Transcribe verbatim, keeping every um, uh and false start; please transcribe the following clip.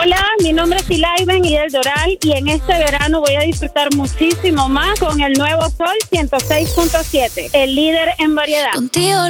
Hola, mi nombre es Ilaiben y del Doral y en este verano voy a disfrutar muchísimo más con el nuevo Sol ciento seis punto siete, el líder en variedad. Contigo